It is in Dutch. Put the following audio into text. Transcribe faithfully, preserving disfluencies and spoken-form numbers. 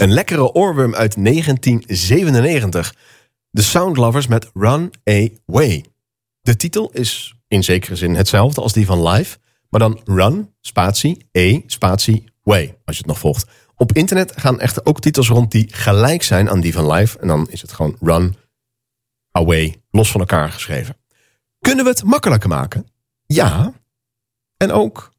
Een lekkere oorworm uit negentien zevenennegentig. The Soundlovers met Run Away. De titel is in zekere zin hetzelfde als die van Live, maar dan Run, spatie, A, spatie, Way, als je het nog volgt. Op internet gaan echter ook titels rond die gelijk zijn aan die van Live. En dan is het gewoon Run Away, los van elkaar geschreven. Kunnen we het makkelijker maken? Ja. En ook